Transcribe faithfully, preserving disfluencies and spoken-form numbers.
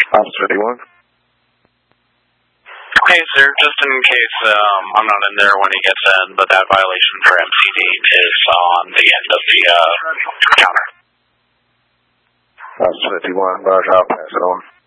Officer fifty-one. Hey, sir, just in case um, I'm not in there when he gets in, but that violation for M C D is on the end of the uh, counter. Officer fifty-one, Roger, I'll pass it on.